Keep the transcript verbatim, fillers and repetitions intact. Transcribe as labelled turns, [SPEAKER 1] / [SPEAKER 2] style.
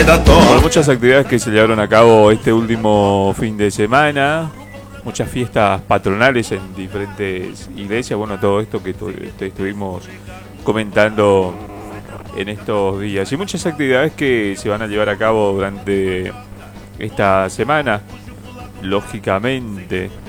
[SPEAKER 1] Bueno, muchas actividades que se llevaron a cabo este último fin de semana, muchas fiestas patronales en diferentes iglesias, bueno, todo esto que tu, te estuvimos comentando en estos días, y muchas actividades que se van a llevar a cabo durante esta semana, lógicamente.